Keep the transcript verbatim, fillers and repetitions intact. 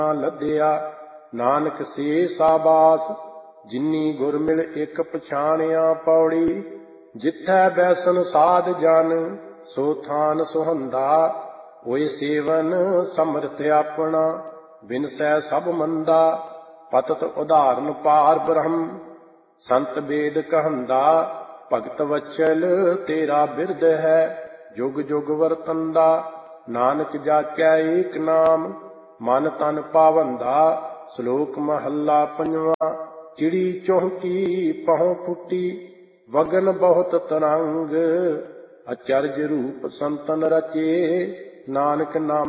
ਲੱਦਿਆ। ਨਾਨਕ ਸੇ ਸਾਬਾਸ ਜਿਨੀ ਗੁਰ ਮਿਲ ਇੱਕ ਪਛਾਣਿਆ। ਪੌੜੀ ਜਿੱਥੈ ਬੈਸਨ ਸਾਧ ਜਨ ਸੋ ਥਾਨ ਸੁਹੰਦਾ। ਹੋਏ ਸੇਵਨ ਸਮਰਥ ਆਪਣਾ ਬਿਨਸੈ ਸਭ ਮੰਦਾ। ਪਤਤ ਉਦਾਹਰਨ ਪਾਰ ਬ੍ਰਹਮ ਸੰਤ ਵੇਦ ਕਹੰਦਾ। ਭਗਤ ਵਚਲ ਤੇਰਾ ਬਿਰਦ ਹੈ ਜੁਗ ਜੁਗ ਵਰਤੰਦਾ। ਨਾਨਕ ਜਾਚੈ ਏਕ ਨਾਮ ਮਨ ਤਨ ਪਾਵੰਦਾ। ਸ਼ਲੋਕ ਮਹੱਲਾ ਪੰਜਵਾਂ। ਚਿੜੀ ਚੌਂਕੀ ਪਹੁ ਫੁੱਟੀ ਵਗਨ ਬਹੁਤ ਤਰੰਗ। ਅਚਰਜ ਰੂਪ ਸੰਤਨ ਰਚੇ ਨਾਨਕ ਨਾਮ